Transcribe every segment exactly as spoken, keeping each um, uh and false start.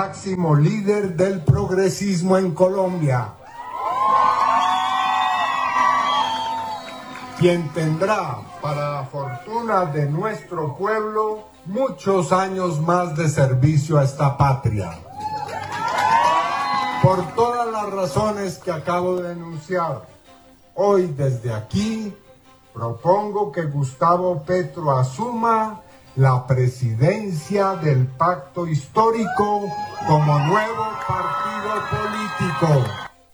máximo líder del progresismo en Colombia, quien tendrá, para la fortuna de nuestro pueblo, muchos años más de servicio a esta patria. Por todas las razones que acabo de enunciar, hoy desde aquí propongo que Gustavo Petro asuma la presidencia del Pacto Histórico como nuevo partido político.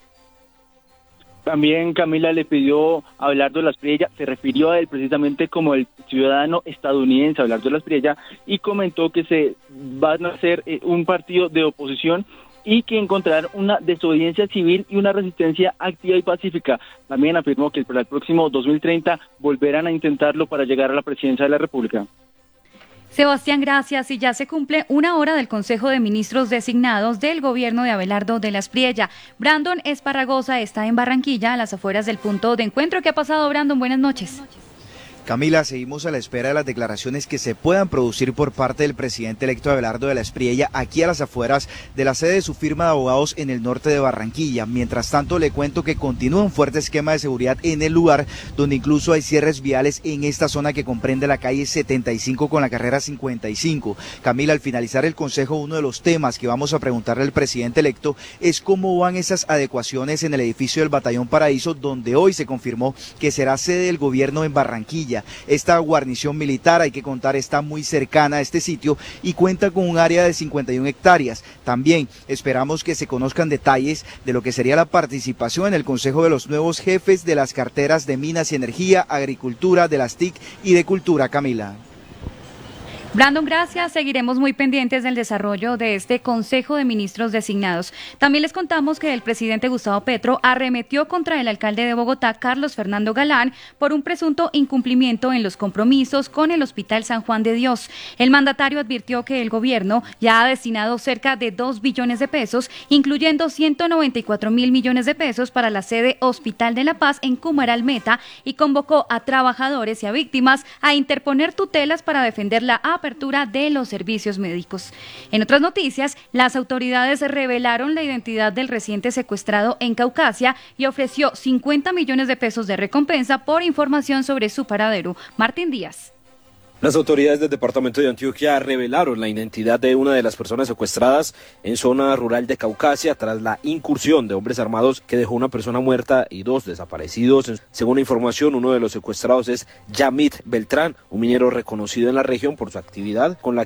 También Camila le pidió a Abelardo Las Priella, se refirió a él precisamente como el ciudadano estadounidense Abelardo Las Priella, y comentó que se va a hacer eh, un partido de oposición y que encontrarán una desobediencia civil y una resistencia activa y pacífica. También afirmó que para el próximo dos mil treinta volverán a intentarlo para llegar a la presidencia de la República. Sebastián, gracias. Y ya se cumple una hora del Consejo de Ministros designados del gobierno de Abelardo de Las Priella. Brandon Esparragosa está en Barranquilla, a las afueras del punto de encuentro. ¿Qué ha pasado, Brandon? Buenas noches. Camila, seguimos a la espera de las declaraciones que se puedan producir por parte del presidente electo Abelardo de Las Priella aquí a las afueras de la sede de su firma de abogados en el norte de Barranquilla. Mientras tanto, le cuento que continúa un fuerte esquema de seguridad en el lugar, donde incluso hay cierres viales en esta zona que comprende la calle setenta y cinco con la carrera cincuenta y cinco. Camila, al finalizar el consejo, uno de los temas que vamos a preguntarle al presidente electo es cómo van esas adecuaciones en el edificio del Batallón Paraíso, donde hoy se confirmó que será sede del gobierno en Barranquilla. Esta guarnición militar, hay que contar, está muy cercana a este sitio y cuenta con un área de cincuenta y una hectáreas. También esperamos que se conozcan detalles de lo que sería la participación en el Consejo de los nuevos jefes de las carteras de Minas y Energía, Agricultura, de las T I C y de Cultura. Camila. Brandon, gracias. Seguiremos muy pendientes del desarrollo de este Consejo de Ministros designados. También les contamos que el presidente Gustavo Petro arremetió contra el alcalde de Bogotá, Carlos Fernando Galán, por un presunto incumplimiento en los compromisos con el Hospital San Juan de Dios. El mandatario advirtió que el gobierno ya ha destinado cerca de dos billones de pesos, incluyendo ciento noventa y cuatro mil millones de pesos para la sede Hospital de la Paz en Cumaral Meta, y convocó a trabajadores y a víctimas a interponer tutelas para defender la apertura de los servicios médicos. En otras noticias, las autoridades revelaron la identidad del reciente secuestrado en Caucasia y ofreció cincuenta millones de pesos de recompensa por información sobre su paradero. Martín Díaz. Las autoridades del departamento de Antioquia revelaron la identidad de una de las personas secuestradas en zona rural de Caucasia tras la incursión de hombres armados que dejó una persona muerta y dos desaparecidos. Según la información, uno de los secuestrados es Yamit Beltrán, un minero reconocido en la región por su actividad con la